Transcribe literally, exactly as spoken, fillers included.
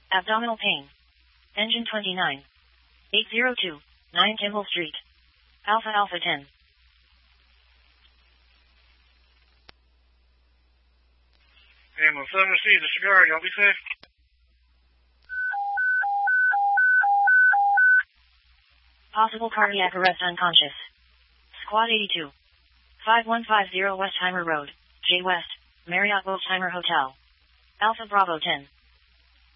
Abdominal pain. Engine twenty-nine. eight zero two, nine Kimball Street. Alpha Alpha ten. Ambulance seven received a cigar. Y'all be safe. Possible cardiac arrest unconscious. Squad eighty-two. five one five zero Westheimer Road, J West, Marriott Westheimer Hotel. Alpha Bravo ten.